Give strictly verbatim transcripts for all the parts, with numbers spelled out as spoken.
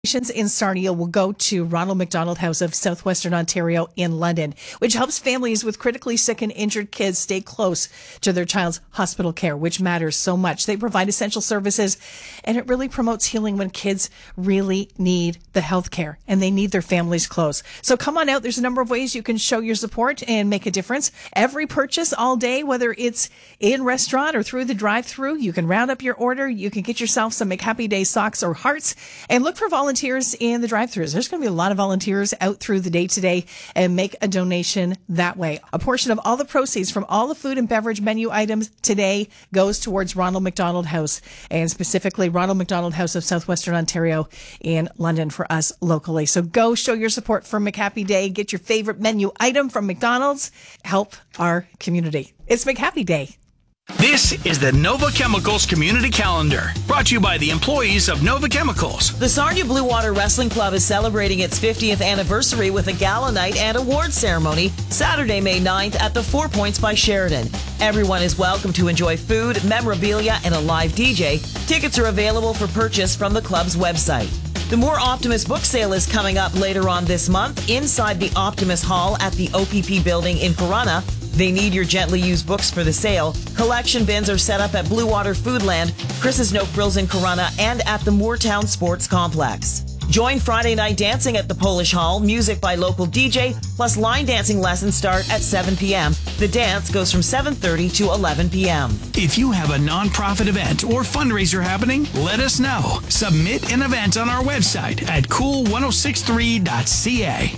Donations in Sarnia will go to Ronald McDonald House of Southwestern Ontario in London, which helps families with critically sick and injured kids stay close to their child's hospital care, which matters so much. They provide essential services, and it really promotes healing when kids really need the health care and they need their families close. So come on out. There's a number of ways you can show your support and make a difference. Every purchase all day, whether it's in restaurant or through the drive-through, you can round up your order. You can get yourself some McHappy Day socks or hearts, and look for volunteers volunteers in the drive-thrus. There's going to be a lot of volunteers out through the day today, and make a donation that way. A portion of all the proceeds from all the food and beverage menu items today goes towards Ronald McDonald House, and specifically Ronald McDonald House of Southwestern Ontario in London for us locally. So go show your support for McHappy Day. Get your favorite menu item from McDonald's. Help our community. It's McHappy Day. This is the Nova Chemicals Community Calendar, brought to you by the employees of Nova Chemicals. The Sarnia Blue Water Wrestling Club is celebrating its fiftieth anniversary with a gala night and award ceremony Saturday, May ninth at the Four Points by Sheridan. Everyone is welcome to enjoy food, memorabilia, and a live D J. Tickets are available for purchase from the club's website. The More Optimist book sale is coming up later on this month inside the Optimist Hall at the O P P building in Corunna. They need your gently used books for the sale. Collection bins are set up at Blue Water Foodland, Chris's No Frills in Corunna, and at the Moortown Sports Complex. Join Friday night dancing at the Polish Hall, music by local D J, plus line dancing lessons start at seven p.m. The dance goes from seven thirty to eleven p.m. If you have a nonprofit event or fundraiser happening, let us know. Submit an event on our website at cool ten sixty-three dot c a.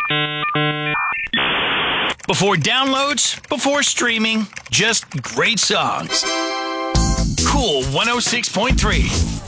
Before downloads, before streaming, just great songs. Cool one oh six point three.